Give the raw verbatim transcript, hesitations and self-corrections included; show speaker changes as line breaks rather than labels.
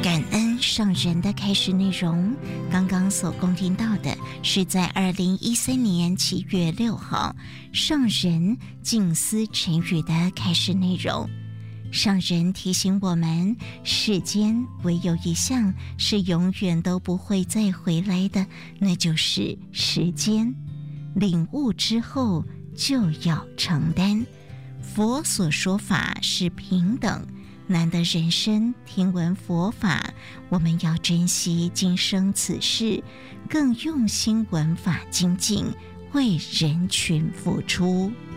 感恩上人的开示内容，刚刚所恭听到的是在二零一三年七月六号上人静思晨语的开示内容。上人提醒我们，世间唯有一项是永远都不会再回来的，那就是时间。领悟之后就要承担。佛所说法是平等，难得人生听闻佛法，我们要珍惜今生此世，更用心闻法精进，为人群付出。